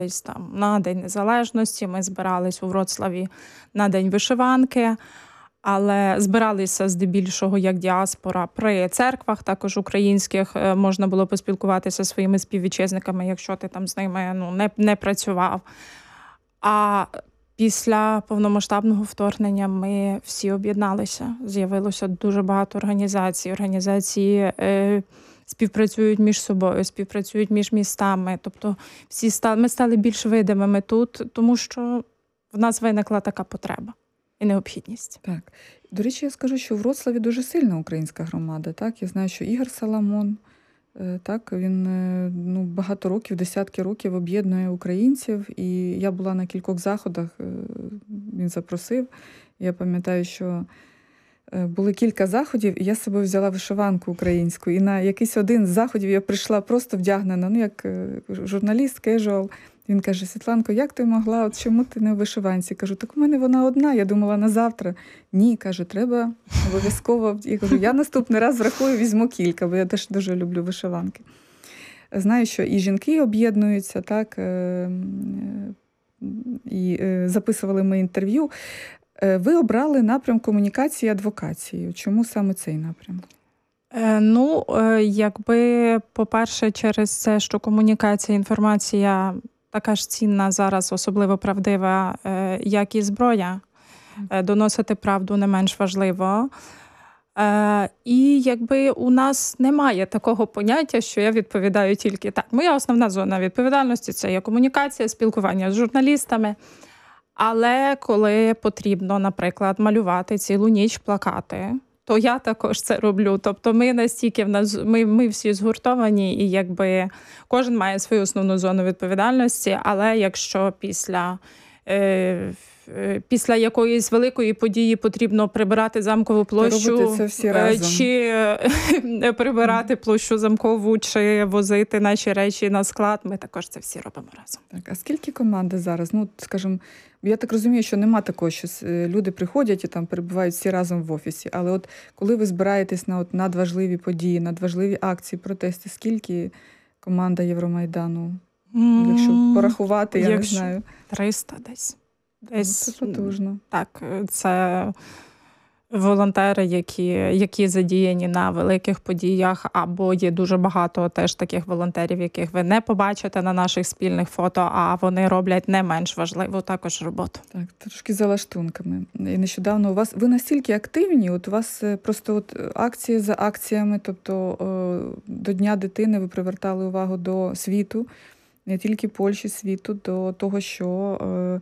десь там на День Незалежності, ми збирались у Вроцлаві на День вишиванки, але збиралися здебільшого як діаспора при церквах, також українських. Можна було поспілкуватися зі своїми співвітчизниками, якщо ти там з ними не працював. А після повномасштабного вторгнення ми всі об'єдналися. З'явилося дуже багато організацій. Організації співпрацюють між собою, співпрацюють між містами. Тобто ми стали більш видимими тут, тому що в нас виникла така потреба і необхідність. Так. До речі, я скажу, що в Вроцлаві дуже сильна українська громада. Так? Я знаю, що Ігор Саламон, так, він багато років, десятки років об'єднує українців. І я була на кількох заходах, він запросив. Я пам'ятаю, що були кілька заходів, і я з собою взяла вишиванку українську. І на якийсь один з заходів я прийшла просто вдягнена, як журналіст, кежуал. Він каже: Світланко, як ти могла, чому ти не в вишиванці? Кажу, так у мене вона одна, я думала на завтра. Ні, каже, треба обов'язково. Я кажу, я наступний раз врахую, візьму кілька, бо я теж дуже люблю вишиванки. Знаю, що і жінки об'єднуються, так, і записували ми інтерв'ю. Ви обрали напрям комунікації і адвокації. Чому саме цей напрям? Якби, по-перше, через це, що комунікація, інформація така ж цінна зараз, особливо правдива, як і зброя. Доносити правду не менш важливо. І якби у нас немає такого поняття, що я відповідаю тільки так. Моя основна зона відповідальності – це є комунікація, спілкування з журналістами. Але коли потрібно, наприклад, малювати цілу ніч плакати, то я також це роблю. Тобто ми настільки ми всі згуртовані, і якби кожен має свою основну зону відповідальності, але якщо після якоїсь великої події потрібно прибирати Замкову площу, це всі разом. Чи прибирати площу Замкову, чи возити наші речі на склад, ми також це всі робимо разом. Так, а скільки команди зараз? Скажімо, я так розумію, що нема такого, що люди приходять і там перебувають всі разом в офісі. Але от коли ви збираєтесь на надважливі події, надважливі акції, протести, скільки команда Євромайдану? Якщо порахувати, я не знаю. 300 десь. Це потужно. Так, це волонтери, які задіяні на великих подіях, або є дуже багато теж таких волонтерів, яких ви не побачите на наших спільних фото, а вони роблять не менш важливу також роботу. Так, трошки за лаштунками. І нещодавно ви настільки активні, у вас просто акції за акціями, тобто до Дня дитини ви привертали увагу до світу, не тільки Польщі, світу, до того, що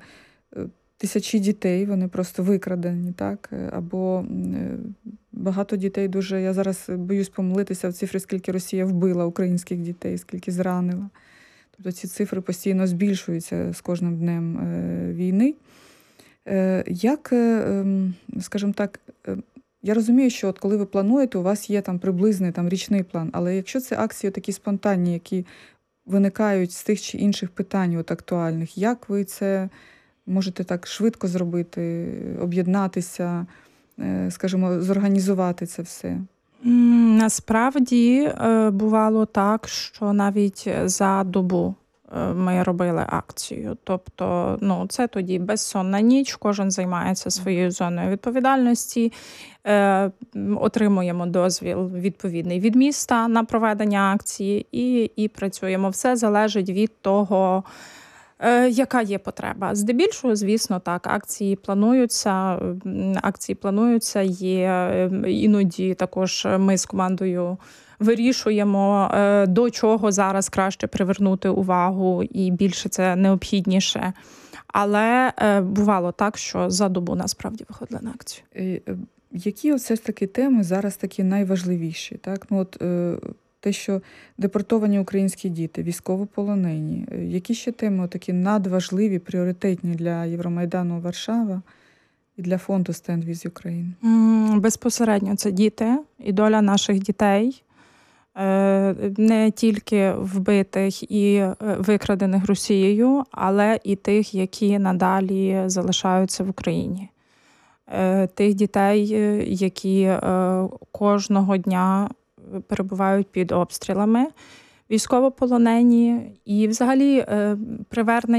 тисячі дітей, вони просто викрадені, так? Або багато дітей дуже, я зараз боюсь помилитися в цифри, скільки Росія вбила українських дітей, скільки зранила. Тобто ці цифри постійно збільшуються з кожним днем війни. Як, скажімо так, я розумію, що коли ви плануєте, у вас є там приблизний річний план, але якщо це акції такі спонтанні, які виникають з тих чи інших питань актуальних, як ви це можете так швидко зробити, об'єднатися, скажімо, зорганізувати це все? Насправді бувало так, що навіть за добу ми робили акцію. Тобто, це тоді безсонна ніч, кожен займається своєю зоною відповідальності, отримуємо дозвіл відповідний від міста на проведення акції і працюємо. Все залежить від того, яка є потреба. Здебільшого, звісно, так, акції плануються, є іноді також ми з командою вирішуємо, до чого зараз краще привернути увагу і більше це необхідніше. Але бувало так, що за добу насправді виходили на акцію. Які все ж таки теми зараз такі найважливіші? Так? Те, що депортовані українські діти, військовополонені. Які ще теми такі надважливі, пріоритетні для Євромайдану Варшава і для фонду Stand with Ukraine? Безпосередньо це діти і доля наших дітей. Не тільки вбитих і викрадених Росією, але і тих, які надалі залишаються в Україні. Тих дітей, які кожного дня перебувають під обстрілами, військовополонені і взагалі привернення